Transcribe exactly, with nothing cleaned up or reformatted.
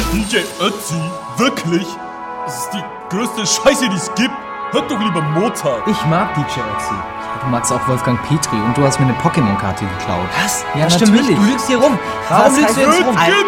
D J Ötzi? Wirklich? Das ist die größte Scheiße, die es gibt. Hört doch lieber Mozart. Ich mag D J Ötzi. Ja, du magst auch Wolfgang Petri und du hast mir eine Pokémon-Karte geklaut. Was? Ja, das stimmt natürlich. nicht. Du lügst hier rum. Was Warum lügst heißt du jetzt Jetzt rum? geht's